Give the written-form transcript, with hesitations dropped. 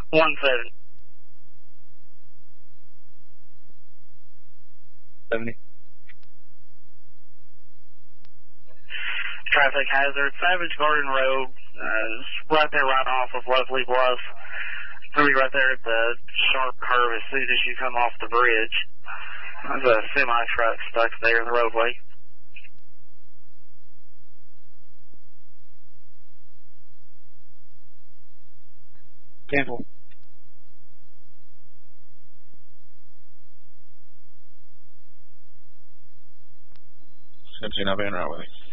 17. 70. Traffic hazard, Savage Garden Road, right there, right off of Lovely Bluff. It's going to be right there at the sharp curve as soon as you come off the bridge. There's a semi-truck stuck there in the roadway. Cancel. 17, I'll be in right with you.